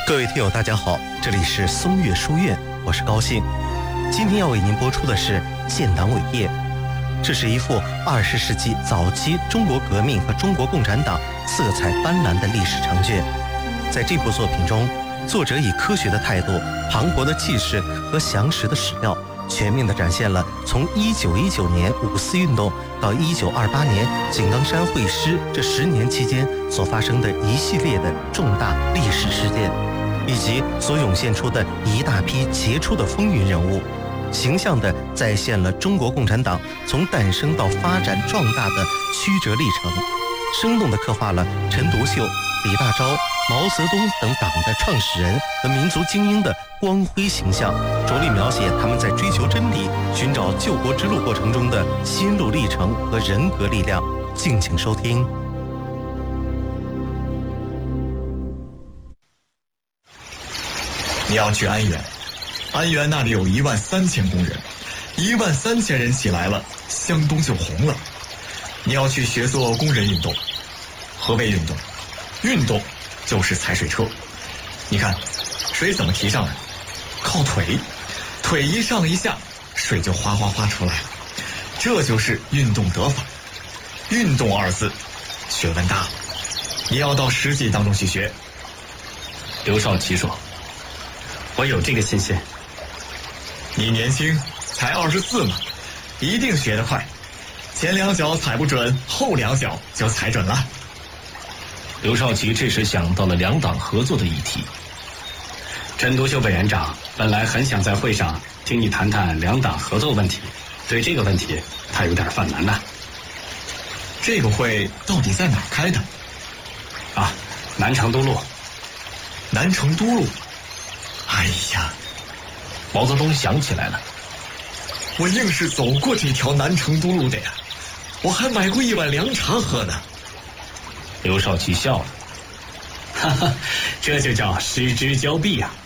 各位听友大家好，这里是松岳书院，我是高兴。今天要为您播出的是《建党伟业》，这是一幅20世纪早期中国革命和中国共产党色彩斑斓的历史长卷。在这部作品中，作者以科学的态度、磅礴的气势和详实的史料，全面地展现了从1919年五四运动到1928年井冈山会师这10年期间所发生的一系列的重大历史事件，以及所涌现出的一大批杰出的风云人物，形象地再现了中国共产党从诞生到发展壮大的曲折历程，生动地刻画了陈独秀、李大钊、毛泽东等党的创始人和民族精英的光辉形象，着力描写他们在追求真理、寻找救国之路过程中的心路历程和人格力量。敬请收听。 你要去安源，安源那里有13000工人，13000人起来了，湘东就红了。你要去学做工人运动。何为运动？运动就是踩水车。你看水怎么提上来？靠腿，腿一上一下，水就哗哗哗出来了。这就是运动得法。运动2字学问大了，你要到实际当中去学。 刘少奇说，我有这个信心。 你年轻，才24嘛，一定学得快。前2脚踩不准，后2脚就踩准了。 刘少奇这时想到了两党合作的议题。陈独秀委员长本来很想在会上听你谈谈两党合作问题，对这个问题他有点犯难呐。 这个会到底在哪儿开的？ 南成都路。 南成都路？哎呀， 毛泽东想起来了， 我硬是走过这条南成都路的呀，我还买过1碗凉茶喝呢。 刘少奇笑了，哈哈，这就叫失之交臂呀！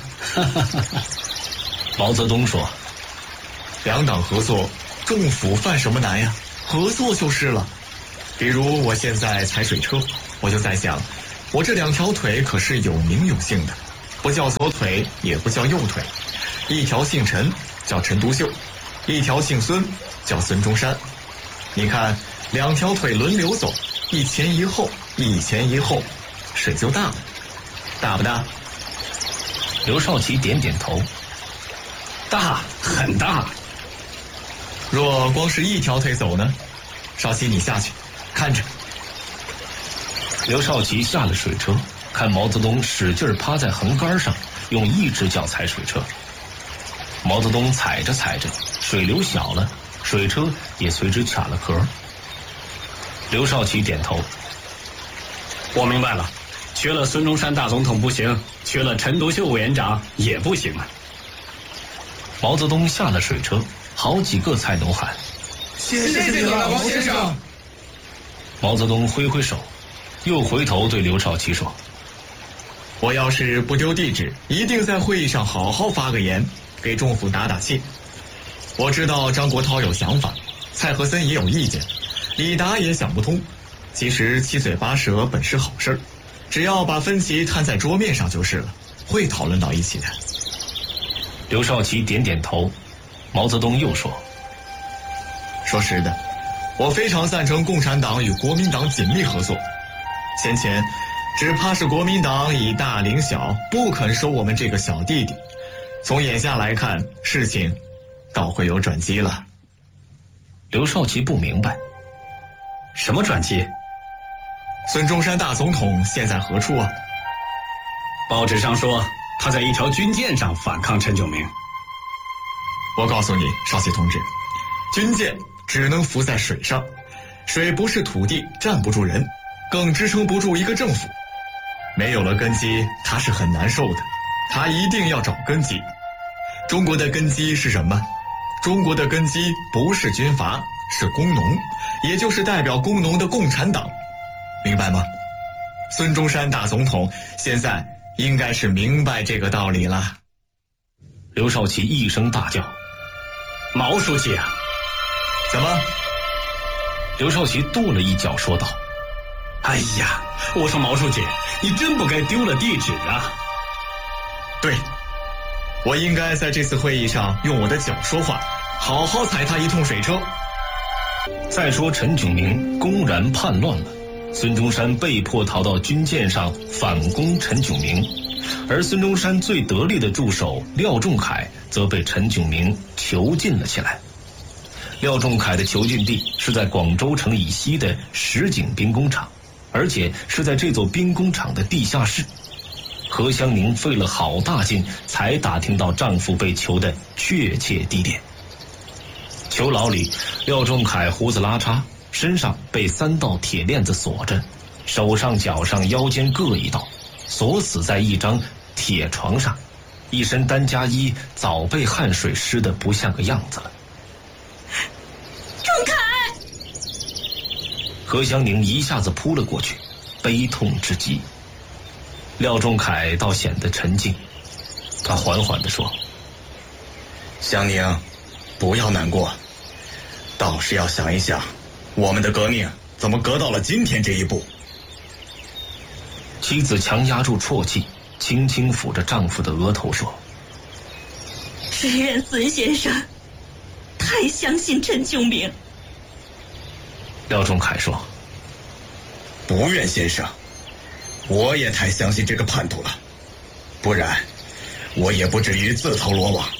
毛泽东说， 两党合作，政府犯什么难呀？合作就是了。比如我现在踩水车，我就在想，我这2条腿可是有名有姓的，不叫左腿，也不叫右腿，一条姓陈，叫陈独秀；一条姓孙，叫孙中山。你看，2条腿轮流走，一前一后，一前一后，水就大了，大不大？ 刘少奇点点头，大，很大。 若光是1条腿走呢？少奇，你下去看着。 刘少奇下了水车，看毛泽东使劲趴在横杆上，用1只脚踩水车。毛泽东踩着踩着，水流小了，水车也随之卡了壳。刘少奇点头，我明白了，缺了孙中山大总统不行，缺了陈独秀委员长也不行了。毛泽东下了水车，好几个菜农喊， 谢谢你了，王先生。 毛泽东挥挥手，又回头对刘少奇说， 我要是不丢地址，一定在会议上好好发个言，给政府打打气。我知道张国焘有想法，蔡和森也有意见，李达也想不通。其实七嘴八舌本是好事，只要把分歧摊在桌面上就是了，会讨论到一起的。 刘少奇点点头。毛泽东又说， 说实的，我非常赞成共产党与国民党紧密合作。先前只怕是国民党以大领小，不肯收我们这个小弟弟。从眼下来看，事情倒会有转机了。 刘少奇不明白，什么转机？ 孙中山大总统现在何处啊？ 报纸上说他在一条军舰上反抗陈炯明。 我告诉你，少奇同志，军舰只能浮在水上，水不是土地，站不住人，更支撑不住一个政府。没有了根基，他是很难受的，他一定要找根基。中国的根基是什么？中国的根基不是军阀，是工农，也就是代表工农的共产党，明白吗？孙中山大总统现在应该是明白这个道理了。 刘少奇一声大叫，毛书记啊！ 怎么？ 刘少奇跺了一脚说道，哎呀，我说毛书记，你真不该丢了地址啊！ 对，我应该在这次会议上用我的脚说话，好好踩他一通水车。 再说陈炯明公然叛乱了，孙中山被迫逃到军舰上反攻陈炯明，而孙中山最得力的助手廖仲恺则被陈炯明囚禁了起来。廖仲恺的囚禁地是在广州城以西的石井兵工厂，而且是在这座兵工厂的地下室。何香凝费了好大劲才打听到丈夫被囚的确切地点。囚牢里，廖仲恺胡子拉碴，身上被3道铁链子锁着，手上脚上腰间各一道，锁死在一张铁床上，一身单夹衣早被汗水湿得不像个样子了。 仲恺！ 何香凝一下子扑了过去，悲痛至极。廖仲恺倒显得沉静，他缓缓地说： 香凝，不要难过，倒是要想一想，我们的革命怎么革到了今天这一步。 妻子强压住啜泣，轻轻抚着丈夫的额头说： 只愿孙先生太相信陈炯明。 廖仲恺说： 不愿先生，我也太相信这个叛徒了，不然我也不至于自投罗网。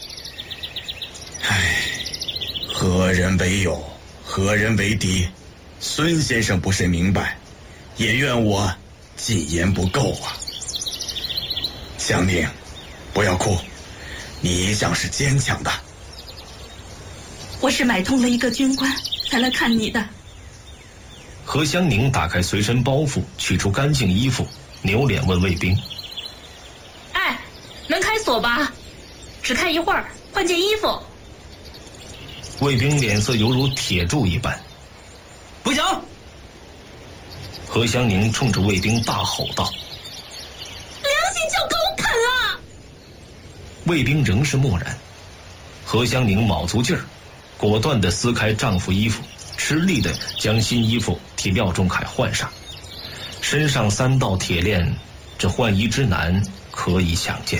唉，何人为友，何人为敌，孙先生不甚明白，也怨我进言不够啊。香凝，不要哭，你一向是坚强的。 我是买通了一个军官才来看你的。 何香凝打开随身包袱，取出干净衣服，扭脸问卫兵： 哎，能开锁吧？只开一会儿，换件衣服。 卫兵脸色犹如铁柱一般。 不行！ 何香凝冲着卫兵大吼道： 良心叫狗啃啊！ 卫兵仍是默然。何香凝卯足劲儿，果断地撕开丈夫衣服，吃力地将新衣服替廖仲恺换上。身上3道铁链，这换衣之难可以想见。